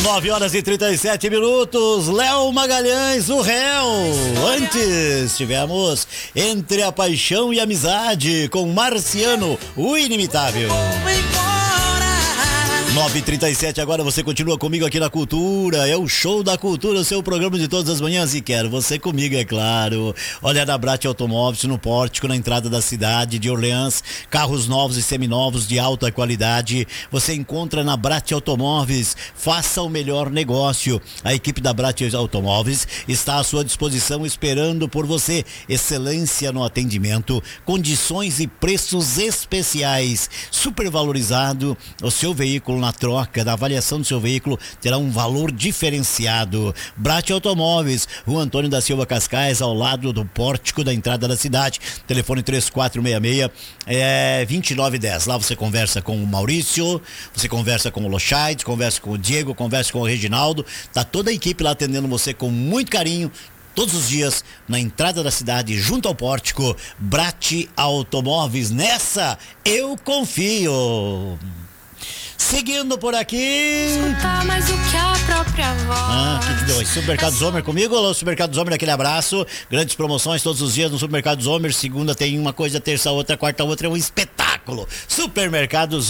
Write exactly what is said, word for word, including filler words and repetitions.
nove horas e trinta e sete minutos, Léo Magalhães, o réu. Antes tivemos Entre a Paixão e a Amizade com Marciano, o inimitável. nove e trinta e sete, agora você continua comigo aqui na Cultura, é o Show da Cultura, o seu programa de todas as manhãs, e quero você comigo, é claro. Olha, da Brat Automóveis, no Pórtico, na entrada da cidade de Orleans, carros novos e seminovos de alta qualidade, você encontra na Brat Automóveis. Faça o melhor negócio. A equipe da Brat Automóveis está à sua disposição esperando por você. Excelência no atendimento, condições e preços especiais, super valorizado. O seu veículo na troca da avaliação do seu veículo terá um valor diferenciado. Brat Automóveis, Rua Antônio da Silva Cascais, ao lado do Pórtico da entrada da cidade. Telefone três quatro seis seis é, vinte e nove dez. Lá você conversa com o Maurício, você conversa com o Lochaide, conversa com o Diego, conversa com o Reginaldo. Tá toda a equipe lá atendendo você com muito carinho. Todos os dias, na entrada da cidade, junto ao Pórtico. Brat Automóveis, nessa eu confio. Seguindo por aqui. Escutar mais do que a própria voz. Ah, que que deu? Supermercado é Zomer comigo? Alô, Supermercado Zomer, aquele abraço. Grandes promoções todos os dias no Supermercado Zomer. Segunda tem uma coisa, terça outra, quarta outra, é um espetáculo. Supermercado Zomer.